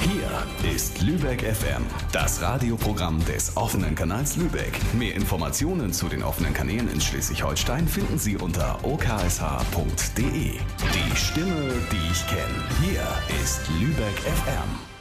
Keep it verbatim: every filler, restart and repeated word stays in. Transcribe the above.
Hier ist Lübeck F M, das Radioprogramm des offenen Kanals Lübeck. Mehr Informationen zu den offenen Kanälen in Schleswig-Holstein finden Sie unter o k s h punkt d e. Die Stimme, die ich kenne. Hier ist Lübeck F M.